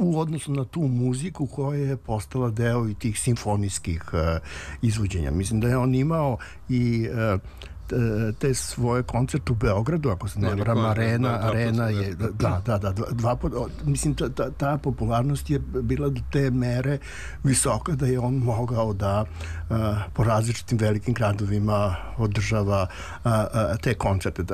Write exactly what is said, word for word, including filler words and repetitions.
u odnosu na tu muziku koja je postala deo i tih simfonijskih uh, izvođenja. Mislim da je on imao i uh, te svoje koncerte u Beogradu, ako se ne varam, Arena, da, Arena je, da, da, da, dva, dva put, mislim, ta, ta, ta popularnost je bila do te mere visoka da je on mogao da uh, po različitim velikim gradovima održava uh, uh, te koncerte. Da,